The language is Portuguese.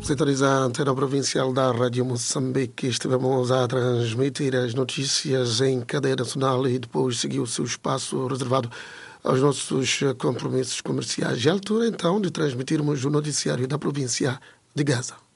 Sintonizar a antena provincial da Rádio Moçambique. Estivemos a transmitir as notícias em cadeia nacional e depois seguiu-se o espaço reservado aos nossos compromissos comerciais. É a altura, então, de transmitirmos o noticiário da província de Gaza.